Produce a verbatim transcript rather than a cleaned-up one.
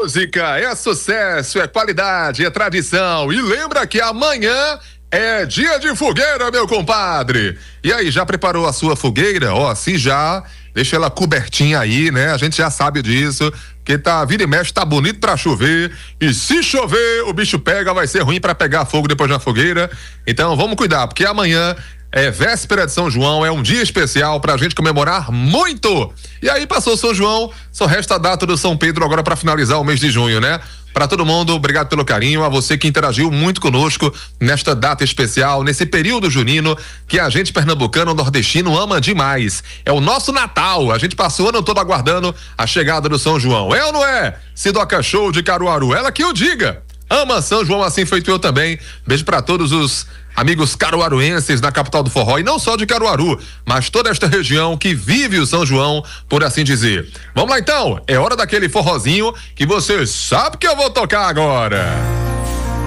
música, é sucesso, é qualidade, é tradição. E lembra que amanhã é dia de fogueira, meu compadre. E aí, já preparou a sua fogueira? Ó, se já, deixa ela cobertinha aí, né? A gente já sabe disso, que tá, vira e mexe, tá bonito pra chover. E se chover, o bicho pega, vai ser ruim pra pegar fogo depois da fogueira. Então vamos cuidar, porque amanhã é véspera de São João, é um dia especial pra gente comemorar muito. E aí passou São João, só resta a data do São Pedro agora pra finalizar o mês de junho, né? Pra todo mundo, obrigado pelo carinho, a você que interagiu muito conosco nesta data especial, nesse período junino que a gente pernambucano, nordestino ama demais. É o nosso Natal, a gente passou o ano todo aguardando a chegada do São João. É ou não é? Sidoca Show de Caruaru, ela que o diga. Ama São João, assim feito eu também. Beijo pra todos os amigos caruaruenses na capital do forró, e não só de Caruaru, mas toda esta região que vive o São João, por assim dizer. Vamos lá então, é hora daquele forrozinho que você sabe que eu vou tocar agora.